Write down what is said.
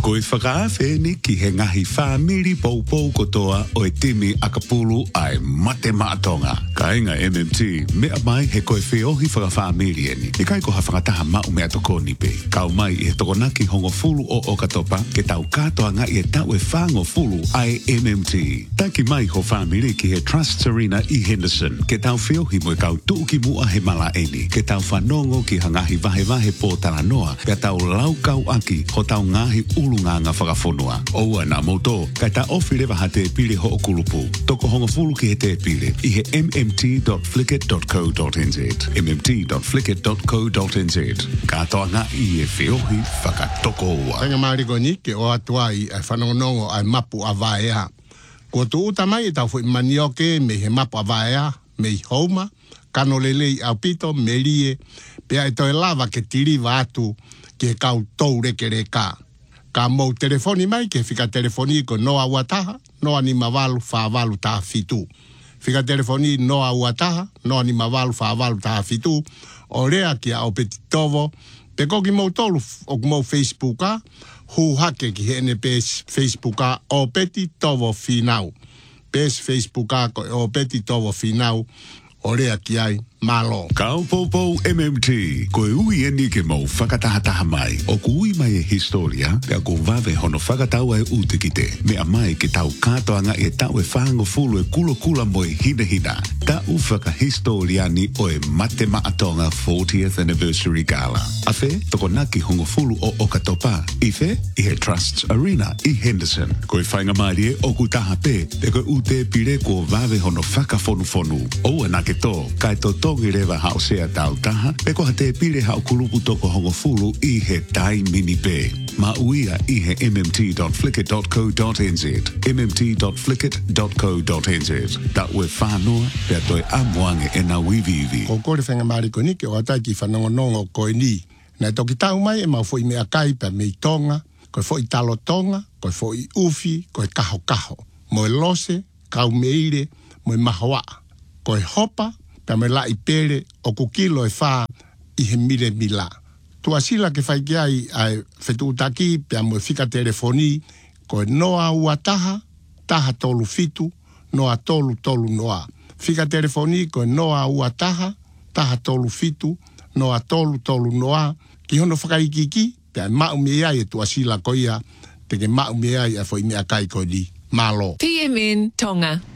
Koe whakaawheni ki he ngahi whamiri pou kotoa o e timi Akapulu ai mate maatonga. Ka inga MMT, mea mai he koe whiohi whakawhamiri eni. I kai ko ha whakataha mau mea toko nipe. Kau mai i he tokonaki hongo fulu o Okatopa, ke tau katoa nga i e tau e whango fulu ai MMT. Taki mai ho whamiri ki he Trust Serena i Henderson, ke tau whiohi mo e kau tuuki mua he mala eni. Ke tau whanongo ki hangahi vahe po taranoa, pe tau lau kau aki, ho tau ngahi ulu nganga whakafonua. Oua na moto, kai ta ofi lewa ha te pili ho okulupu. Toko hongo fulu ki he te pili, i he mmt.flickit.co.nz. mmt.flickit.co.nz. Katoa nga i e whiohi whakatoko ua. Tanga marigoni ke o atua i ai whanongonongo ai mapu a vaea. Ko tu uta mai tau fui manioke me he mapu a vaea, me i houma, kano lelei au pito, me lie, pea e toi lava ke tiriva atu ke kau tou reke reka. Ka mou telefoni mai ke fika telefoni ko noa uataha, noa ni mavalu whaavalu taha fitu. Fika telefoni noa uataha, noa ni mavalu whaavalu taha fitu. O rea ki a opeti tovo, pe koki mou tolu o mou Facebooka, hu hake ki hene pes Facebooka opeti tovo finau. Pes Facebooka ko opeti tovo finau, o rea ki ai malo. Kau popo MMT, koe ui eni ke mau whakatahataha mai. O ku ui mai e historia, pea ko vave hono whakatau ai ute ki te. Mea mai ke tau katoanga e tau e whango fulu e kula mo e hina. Ta u whakahistoriani o e mate maatonga 40th Anniversary Gala. Afe, toko naki hongo fulu o Okatopa. Ife, i he Trust Arena i Henderson. Koe whainga mai e o ku taha pe, te koe ute pire ko vave hono whakafonu. Oua nake to, kai to i rewa hao sea tau taha, peko ha te pire hao kulupu toko hongo fulu i he tai mini pe. Ma uia i he mmt.flickit.co.nz, mmt.flickit.co.nz. Ta ue whanoa, pea toi amuange e na wivivi. Ko kore whenga mariko ni ke o atai ki whanongonongo koe ni. Nei toki tau mai e mau fo i mea kai pea mei tonga, koe fo i talo tonga, koe fo i ufi, koe kaho. Mo e lose, kau meire, mo e mahoa. Koe hopa, pea me la i pere o kukilo e wha i he mire mila. Tua sila ke whai ai ai whetu utaki pea mo e whika telefoni ko e noa ua taha tolu fitu, noa tolu noa. Whika telefoni ko e noa ua taha tolu fitu, noa tolu noa. Ki hono whakaikiki pea mau me ai e tua sila ko ia te ke mau me ai e fo i mea kai ko di malo. PMN Tonga.